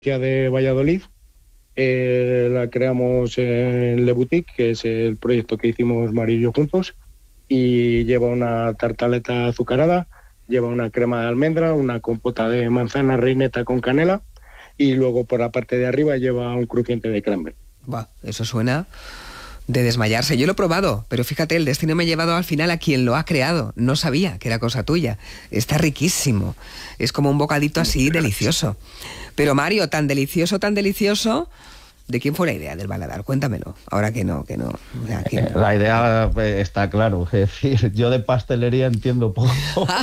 de Valladolid. La creamos en Le Boutique, que es el proyecto que hicimos Mario y yo juntos, y lleva una tartaleta azucarada, lleva una crema de almendra, una compota de manzana reineta con canela, y luego por la parte de arriba lleva un crujiente de cranberry. Buah, eso suena de desmayarse. Yo lo he probado, pero fíjate, el destino me ha llevado al final a quien lo ha creado. No sabía que era cosa tuya. Está riquísimo. Es como un bocadito así delicioso. Pero Mario, tan delicioso, ¿de quién fue la idea del baladar? Cuéntamelo. Ahora que no. O sea, La idea está claro. Es decir, yo de pastelería entiendo poco.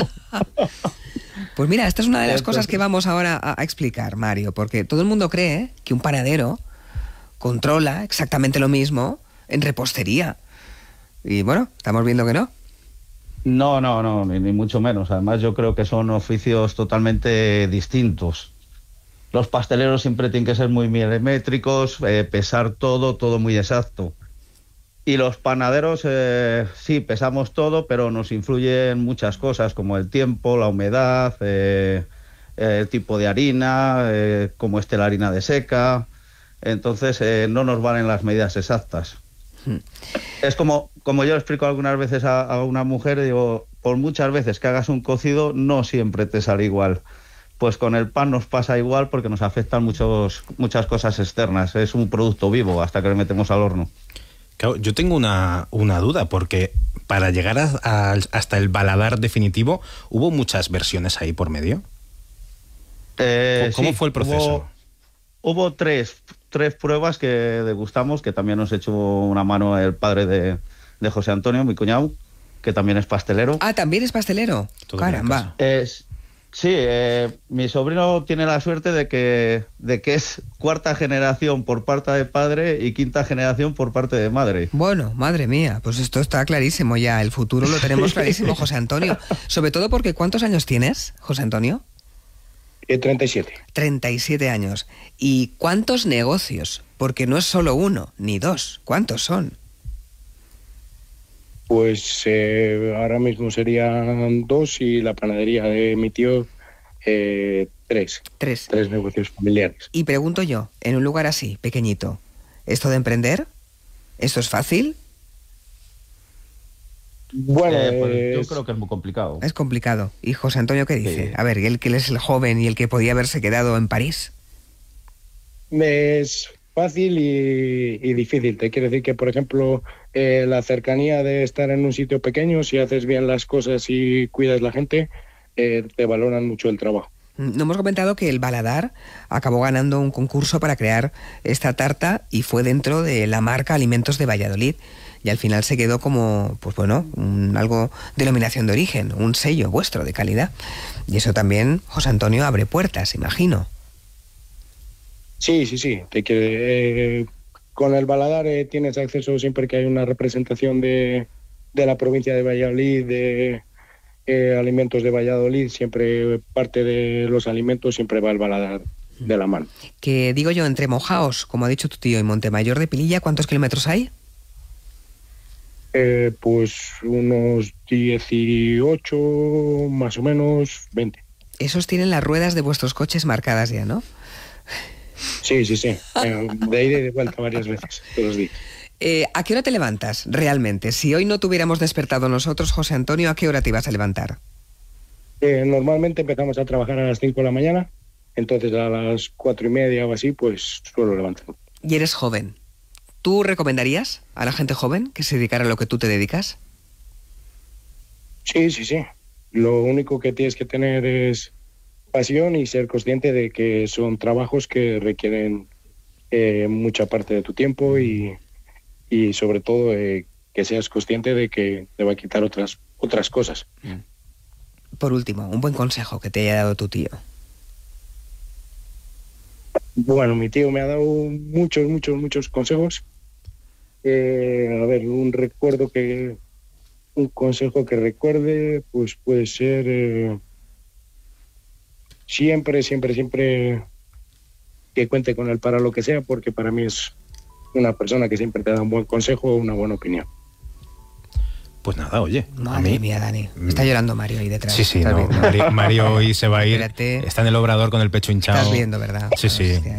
Pues mira, esta es una de las cosas que vamos ahora a explicar, Mario, porque todo el mundo cree que un panadero controla exactamente lo mismo en repostería. Y bueno, estamos viendo que no. No, ni mucho menos. Además, yo creo que son oficios totalmente distintos. Los pasteleros siempre tienen que ser muy milimétricos, pesar todo muy exacto. Y los panaderos, sí, pesamos todo, pero nos influyen muchas cosas, como el tiempo, la humedad, el tipo de harina, cómo esté la harina de seca. Entonces, no nos valen las medidas exactas. Es como yo explico algunas veces a una mujer, digo, por muchas veces que hagas un cocido, no siempre te sale igual. Pues con el pan nos pasa igual porque nos afectan muchas cosas externas. Es un producto vivo hasta que lo metemos al horno. Claro, yo tengo una duda, porque para llegar hasta el baladar definitivo, ¿hubo muchas versiones ahí por medio? ¿Cómo fue el proceso? Hubo tres pruebas que degustamos, que también nos echó una mano el padre de José Antonio, mi cuñado, que también es pastelero. Ah, ¿también es pastelero? Todo caramba. Sí, mi sobrino tiene la suerte de que es cuarta generación por parte de padre y quinta generación por parte de madre. Bueno, madre mía, pues esto está clarísimo ya, el futuro lo tenemos clarísimo, José Antonio. Sobre todo porque, ¿cuántos años tienes, José Antonio? 37. 37 años. ¿Y cuántos negocios? Porque no es solo uno, ni dos. ¿Cuántos son? Pues ahora mismo serían 2 y la panadería de mi tío 3. 3 negocios familiares. Y pregunto yo, en un lugar así, pequeñito, ¿esto de emprender? ¿Esto es fácil? Bueno, pues yo creo que es muy complicado. Es complicado. ¿Y José Antonio qué dice? Sí. A ver, él que es el joven y el que podía haberse quedado en París. Es fácil y difícil. Te quiero decir que, por ejemplo, la cercanía de estar en un sitio pequeño, si haces bien las cosas y cuidas la gente, te valoran mucho el trabajo. No hemos comentado que el Baladar acabó ganando un concurso para crear esta tarta y fue dentro de la marca Alimentos de Valladolid. Y al final se quedó como, pues bueno, algo denominación de origen, un sello vuestro de calidad. Y eso también, José Antonio, abre puertas, imagino. Sí. Con el Baladar tienes acceso siempre que hay una representación de la provincia de Valladolid, de Alimentos de Valladolid, siempre parte de los alimentos siempre va el Baladar de la mano. Que digo yo, entre Mojaos, como ha dicho tu tío, y Montemayor de Pililla, ¿cuántos kilómetros hay? Pues unos 18, más o menos 20. Esos tienen las ruedas de vuestros coches marcadas ya, ¿no? Sí. De ida y de vuelta varias veces, todos los días. ¿A qué hora te levantas realmente? Si hoy no tuviéramos despertado nosotros, José Antonio, ¿a qué hora te ibas a levantar? Normalmente empezamos a trabajar a las 5 de la mañana, entonces a las 4:30 o así, pues suelo levantarme. Y eres joven. ¿Tú recomendarías a la gente joven que se dedicara a lo que tú te dedicas? Sí. Lo único que tienes que tener es pasión y ser consciente de que son trabajos que requieren mucha parte de tu tiempo y sobre todo que seas consciente de que te va a quitar otras cosas. Por último, un buen consejo que te haya dado tu tío. Bueno, mi tío me ha dado muchos consejos. A ver, un consejo que recuerde, pues puede ser siempre que cuente con él para lo que sea, porque para mí es una persona que siempre te da un buen consejo o una buena opinión. Pues nada, oye. Madre mía, Dani. Está llorando Mario ahí detrás. Sí, no. Mario hoy se va a ir. Espérate. Está en el obrador con el pecho hinchado. Estás viendo, ¿verdad? Sí. Hostia.